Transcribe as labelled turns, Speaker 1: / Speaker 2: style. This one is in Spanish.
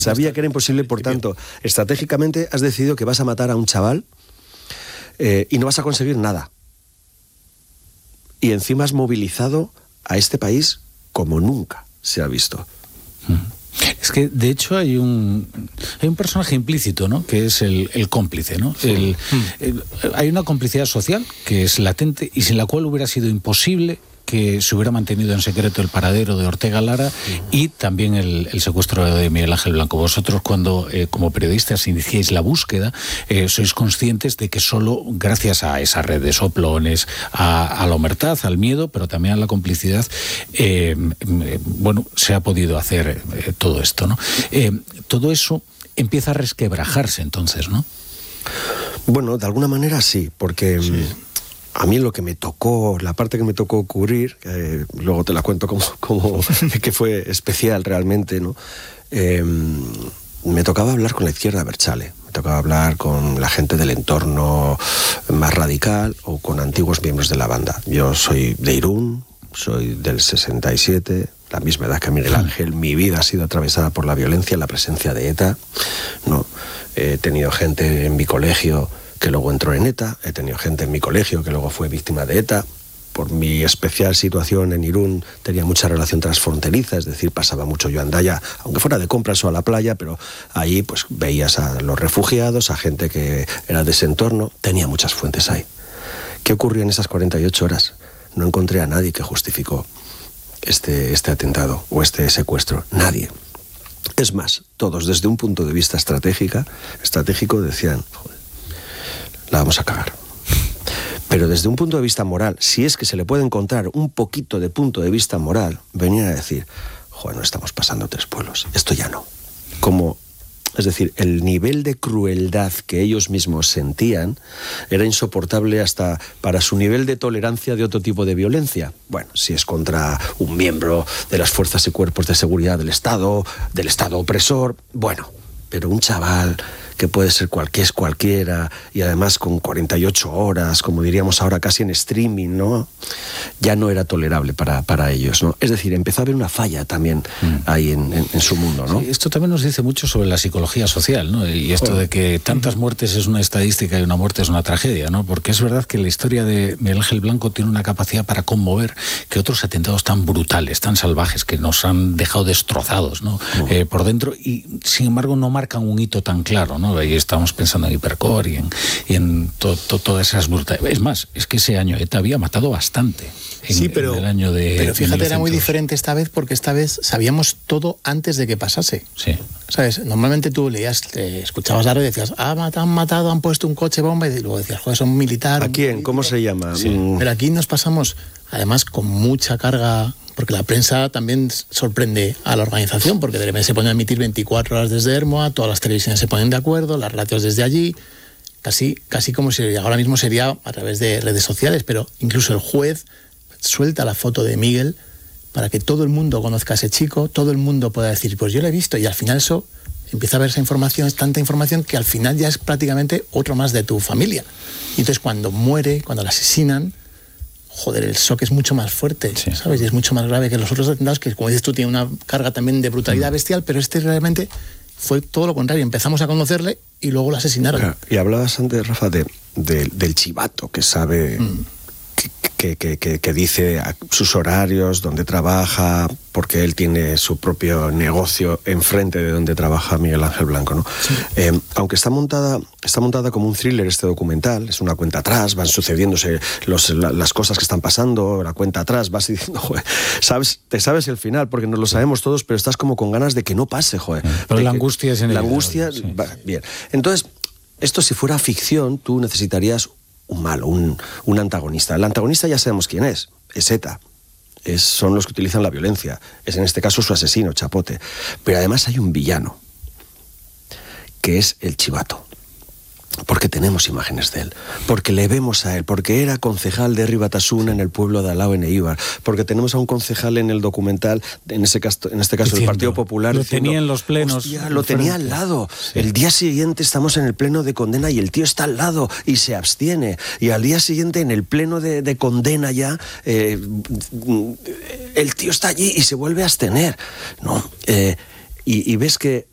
Speaker 1: Sabía que era imposible, por tanto, estratégicamente has decidido que vas a matar a un chaval y no vas a conseguir nada. Y encima has movilizado a este país como nunca se ha visto.
Speaker 2: Es que, de hecho, hay un personaje implícito, ¿no?, que es el cómplice, ¿no? Hay una complicidad social que es latente y sin la cual hubiera sido imposible que se hubiera mantenido en secreto el paradero de Ortega Lara y también el secuestro de Miguel Ángel Blanco. Vosotros, cuando como periodistas iniciáis la búsqueda, sois conscientes de que solo gracias a esa red de soplones, a la omertad, al miedo, pero también a la complicidad, se ha podido hacer todo esto, ¿no? Todo eso empieza a resquebrajarse entonces, ¿no?
Speaker 1: Bueno, de alguna manera sí, porque... Sí. A mí lo que me tocó, la parte que me tocó cubrir, luego te la cuento como que fue especial realmente, ¿no? Me tocaba hablar con la izquierda abertzale, me tocaba hablar con la gente del entorno más radical o con antiguos miembros de la banda. Yo soy de Irún, soy del 67, la misma edad que Miguel Ángel. Mi vida ha sido atravesada por la violencia, la presencia de ETA, ¿no? He tenido gente en mi colegio que luego entró en ETA, he tenido gente en mi colegio que luego fue víctima de ETA. Por mi especial situación en Irún tenía mucha relación transfronteriza, es decir, pasaba mucho yo a Hendaya, aunque fuera de compras o a la playa, pero ahí pues veías a los refugiados, a gente que era de ese entorno, tenía muchas fuentes ahí. ¿Qué ocurrió en esas 48 horas? No encontré a nadie que justificó este atentado o este secuestro, nadie. Es más, todos desde un punto de vista estratégico decían, joder, la vamos a cagar. Pero desde un punto de vista moral, si es que se le puede encontrar un poquito de punto de vista moral, venían a decir, joder, no estamos pasando 3 pueblos, esto ya no. Es decir, el nivel de crueldad que ellos mismos sentían era insoportable hasta para su nivel de tolerancia de otro tipo de violencia. Bueno, si es contra un miembro de las fuerzas y cuerpos de seguridad del Estado opresor, bueno, pero un chaval que puede ser cualquiera, y además con 48 horas, como diríamos ahora casi en streaming, ¿no? Ya no era tolerable para ellos, ¿no? Es decir, empezó a haber una falla también ahí en su mundo, ¿no?
Speaker 2: Sí, esto también nos dice mucho sobre la psicología social, ¿no? Y esto de que tantas muertes es una estadística y una muerte es una tragedia, ¿no? Porque es verdad que la historia de Miguel Ángel Blanco tiene una capacidad para conmover que otros atentados tan brutales, tan salvajes, que nos han dejado destrozados, ¿no? Por dentro, y sin embargo no marcan un hito tan claro, ¿no? Y estamos pensando en Hipercor y en todas esas brutales. Es más, es que ese año ETA había matado bastante.
Speaker 3: Pero fíjate, era muy diferente esta vez, porque esta vez sabíamos todo antes de que pasase.
Speaker 2: Sí.
Speaker 3: ¿Sabes? Normalmente tú leías, escuchabas la radio y decías, han matado, han puesto un coche bomba, y luego decías, joder, son militares.
Speaker 1: ¿A quién? ¿Cómo se llama?
Speaker 3: Sí. Pero aquí nos pasamos, además, con mucha carga, porque la prensa también sorprende a la organización, porque de repente se pone a emitir 24 horas desde Hermoa, todas las televisiones se ponen de acuerdo, las radios desde allí, casi como si ahora mismo sería a través de redes sociales, pero incluso el juez suelta la foto de Miguel para que todo el mundo conozca a ese chico, todo el mundo pueda decir, pues yo lo he visto, y al final eso empieza a ver esa información, es tanta información que al final ya es prácticamente otro más de tu familia. Y entonces cuando muere, cuando la asesinan, joder, el shock es mucho más fuerte, sí, ¿sabes? Y es mucho más grave que los otros atentados, que como dices tú, tiene una carga también de brutalidad bestial, pero este realmente fue todo lo contrario. Empezamos a conocerle y luego lo asesinaron.
Speaker 1: Y hablabas antes, Rafa, del chivato que sabe... Que dice sus horarios, dónde trabaja, porque él tiene su propio negocio enfrente de donde trabaja Miguel Ángel Blanco, ¿no? Sí. Aunque está montada como un thriller este documental, es una cuenta atrás, van sucediéndose las cosas que están pasando, la cuenta atrás, vas diciendo, joder, te sabes el final, porque nos lo sabemos todos, pero estás como con ganas de que no pase, joder.
Speaker 2: Pero la angustia es en el...
Speaker 1: La angustia,
Speaker 2: sí.
Speaker 1: Bien. Entonces, esto si fuera ficción, tú necesitarías un malo, un antagonista. El antagonista ya sabemos quién es ETA. Son los que utilizan la violencia. Es en este caso su asesino, Chapote. Pero además hay un villano, que es el chivato. Porque tenemos imágenes de él, porque le vemos a él, porque era concejal de Ribatasuna en el pueblo de Alao, en Eibar, porque tenemos a un concejal en el documental, en este caso del Partido Popular,
Speaker 2: lo tenía en los plenos,
Speaker 1: hostia, lo tenía al lado, sí. El día siguiente estamos en el pleno de condena y el tío está al lado y se abstiene, y al día siguiente en el pleno de condena ya el tío está allí y se vuelve a abstener, ¿no? Y ves que